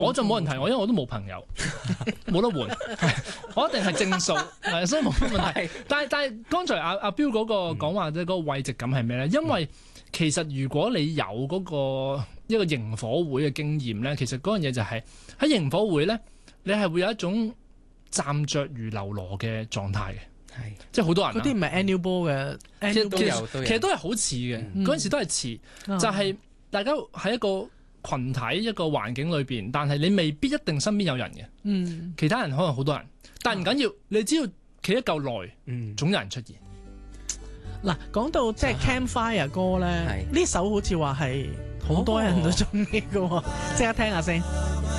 我就冇問題，因為我都冇朋友，冇得換，我一定係正數，所以冇乜問題。但係剛才阿標嗰個講話咧，嗰個慰藉感係咩咧？因為其實如果你有嗰個一個營火會嘅經驗咧，其實嗰樣嘢就係喺營火會咧，你係會有一種站着如嘍囉嘅狀態嘅。係，即係好多人。 嗰啲唔係 annual ball 嘅， 其實都係好似嘅。嗰陣時都係似，就係大家喺一個群體一個環境裏邊，但係你未必一定身邊有人嘅。其他人可能好多人，但係唔緊要，你只要企得夠耐，總有人出現。 嗱，講到即係 Campfire 歌咧，呢首好似話係好多人都中意嘅喎，即刻聽下先。